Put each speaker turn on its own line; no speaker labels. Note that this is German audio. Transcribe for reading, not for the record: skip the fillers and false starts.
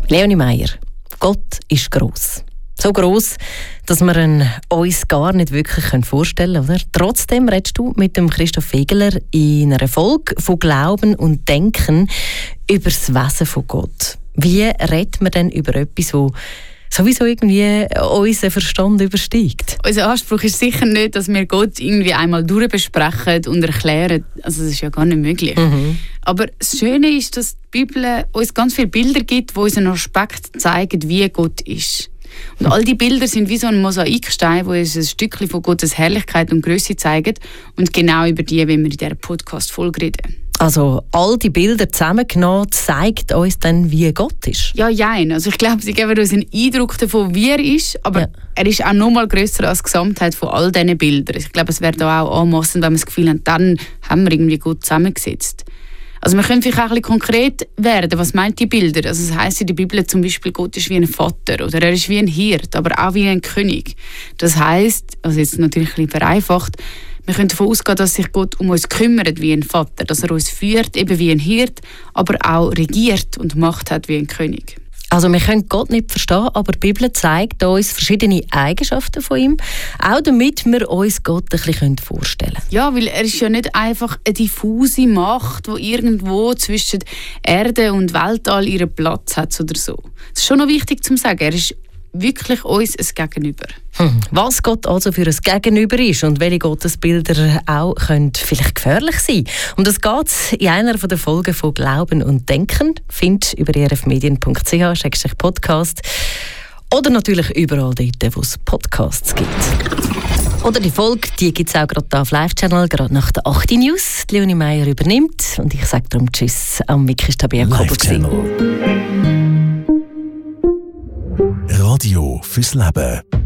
Leonie Meyer, Gott ist gross. So gross, dass wir ihn uns gar nicht wirklich vorstellen können. Oder? Trotzdem redest du mit dem Christoph Fegeler in einer Folge von Glauben und Denken über das Wesen von Gott. Wie redet man denn über etwas, das sowieso irgendwie unseren Verstand übersteigt?
Unser Anspruch ist sicher nicht, dass wir Gott irgendwie einmal durchbesprechen und erklären. Also das ist ja gar nicht möglich. Aber das Schöne ist, dass die Bibel uns ganz viele Bilder gibt, die uns einen Aspekt zeigen, wie Gott ist. Und all die Bilder sind wie so ein Mosaikstein, wo uns ein Stückchen von Gottes Herrlichkeit und Größe zeigen. Und genau über die wollen wir in dieser Podcast-Folge reden.
Also all die Bilder zusammengenommen zeigt uns dann, wie Gott ist?
Ja, jein. Also ich glaube, sie geben uns einen Eindruck davon, wie er ist, aber er ist auch noch mal grösser als die Gesamtheit von all diesen Bildern. Ich glaube, es wäre da auch anmassend, wenn wir das Gefühl haben, dann haben wir irgendwie Gott zusammengesetzt. Also wir können vielleicht auch ein bisschen konkret werden. Was meint die Bilder? Also es heisst in der Bibel zum Beispiel, Gott ist wie ein Vater oder er ist wie ein Hirt, aber auch wie ein König. Das heisst, also jetzt natürlich ein bisschen vereinfacht, wir können davon ausgehen, dass sich Gott um uns kümmert wie ein Vater, dass er uns führt, eben wie ein Hirt, aber auch regiert und Macht hat wie ein König.
Also wir können Gott nicht verstehen, aber die Bibel zeigt uns verschiedene Eigenschaften von ihm, auch damit wir uns Gott ein bisschen vorstellen können.
Ja, weil er ist ja nicht einfach eine diffuse Macht, die irgendwo zwischen Erde und Weltall ihren Platz hat oder so. Das ist schon noch wichtig zu sagen, er ist wirklich uns ein Gegenüber.
Was Gott also für ein Gegenüber ist und welche Gottesbilder auch können vielleicht gefährlich sein. Um das geht es in einer der Folgen von Glauben und Denken. Findet über rfmedien.ch/podcast oder natürlich überall dort, wo es Podcasts gibt. Oder die Folge, die gibt es auch gerade hier auf Live-Channel, gerade nach der 8. News. Die Leonie Meyer übernimmt und ich sage darum Tschüss. Am Mic ist Tabea Kober.
Radio fürs Leben.